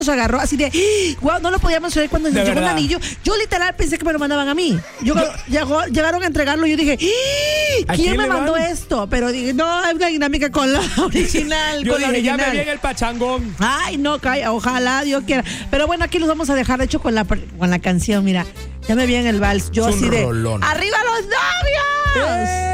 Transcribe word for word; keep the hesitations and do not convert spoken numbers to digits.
nos agarró así de, wow, no lo podíamos creer cuando nos llegó un anillo. Yo literal pensé que me lo mandaban a mí. Yo, yo llegó, llegaron a entregarlo y yo dije, ¿quién, quién me mandó van? esto? Pero dije, no, hay una dinámica con la original. Yo con dije, la original. ya me viene el pachangón. Ay, no, calla, ojalá Dios quiera. Pero bueno, aquí los vamos a dejar, de hecho, con la, con la canción, mira. Ya me vi en el vals. Yo es así un de, rolón. ¡arriba los novios! ¡Eh!